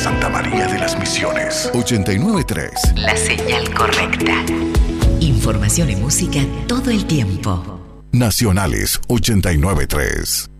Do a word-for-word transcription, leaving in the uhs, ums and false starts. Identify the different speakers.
Speaker 1: Santa María de las Misiones.
Speaker 2: ochenta y nueve punto tres.
Speaker 3: La señal correcta. Información y música todo el tiempo.
Speaker 2: Nacionales ochenta y nueve punto tres.